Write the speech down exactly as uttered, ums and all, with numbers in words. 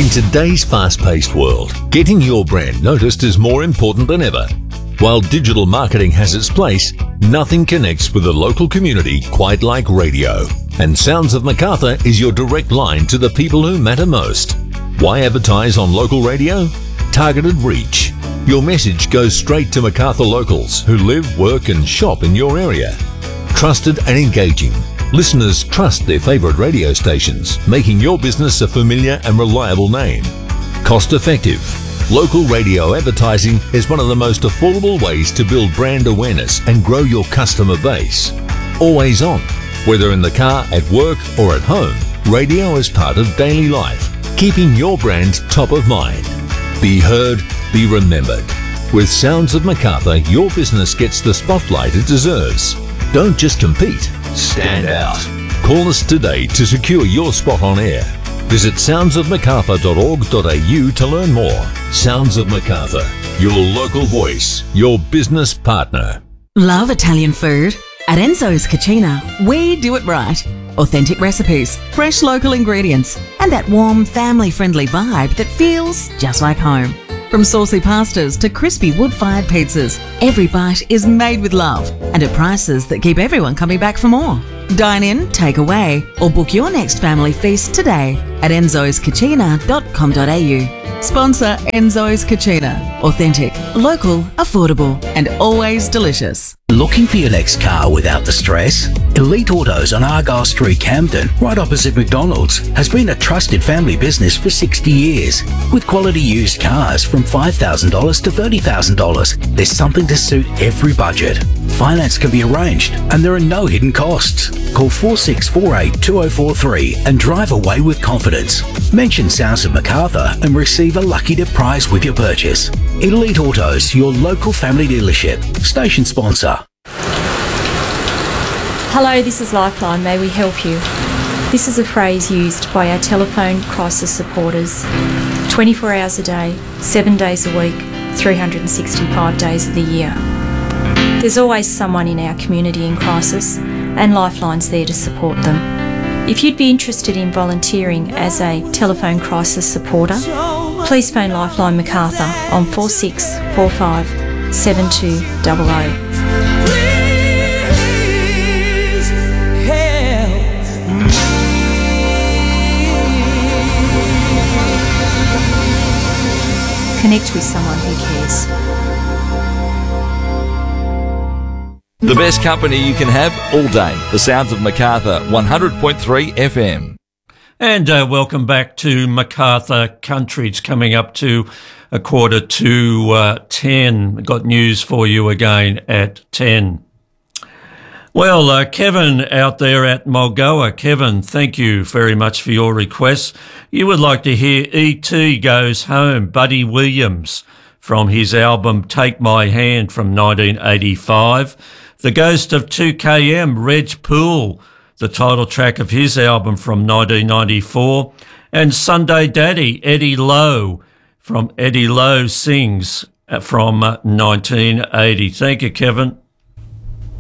In today's fast-paced world, getting your brand noticed is more important than ever. While digital marketing has its place, nothing connects with the local community quite like radio. And Sounds of Macarthur is your direct line to the people who matter most. Why advertise on local radio? Targeted reach. Your message goes straight to Macarthur locals who live, work and shop in your area. Trusted and engaging. Listeners trust their favourite radio stations, making your business a familiar and reliable name. Cost effective. Local radio advertising is one of the most affordable ways to build brand awareness and grow your customer base. Always on. Whether in the car, at work or at home, radio is part of daily life, keeping your brand top of mind. Be heard, be remembered. With Sounds of Macarthur, your business gets the spotlight it deserves. Don't just compete, stand out. Call us today to secure your spot on air. Visit sounds of macarthur dot org dot a u to learn more. Sounds of Macarthur, your local voice, your business partner. Love Italian food? At Enzo's Cucina, we do it right. Authentic recipes, fresh local ingredients, and that warm, family-friendly vibe that feels just like home. From saucy pastas to crispy wood-fired pizzas, every bite is made with love and at prices that keep everyone coming back for more. Dine in, take away, or book your next family feast today at enzos cucina dot com dot a u. Sponsor Enzo's Cucina. Authentic, local, affordable, and always delicious. Looking for your next car without the stress? Elite Autos on Argyle Street, Camden, right opposite McDonald's, has been a trusted family business for sixty years. With quality used cars from five thousand dollars to thirty thousand dollars, there's something to suit every budget. Finance can be arranged and there are no hidden costs. Call four six four eight, two oh four three and drive away with confidence. Mention Sounds of Macarthur and receive a lucky dip prize with your purchase. Elite Autos, your local family dealership. Station sponsor. Hello, this is Lifeline. May we help you? This is a phrase used by our telephone crisis supporters twenty-four hours a day, seven days a week, three hundred sixty-five days of the year. There's always someone in our community in crisis, and Lifeline's there to support them. If you'd be interested in volunteering as a telephone crisis supporter, please phone Lifeline Macarthur on four six four five, seven two zero zero. Connect with someone who cares. The best company you can have all day. The Sounds of Macarthur, one hundred point three F M. And uh, welcome back to Macarthur Country. It's coming up to a quarter to uh, ten. Got news for you again at ten. Well, uh, Kevin out there at Mulgoa. Kevin, thank you very much for your request. You would like to hear E T Goes Home, Buddy Williams, from his album Take My Hand from nineteen eighty-five. The Ghost of two K M, Reg Poole, the title track of his album from nineteen ninety-four. And Sunday Daddy, Eddie Lowe, from Eddie Lowe Sings from nineteen eighty. Thank you, Kevin.